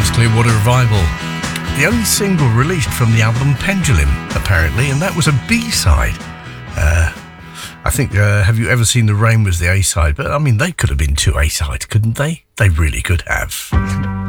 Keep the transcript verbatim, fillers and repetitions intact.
Creedence Clearwater Revival. The only single released from the album Pendulum, apparently, and that was a B-side. Uh, I think, uh, Have You Ever Seen the Rain was the A-side, but I mean, they could have been two A-sides, couldn't they? They really could have.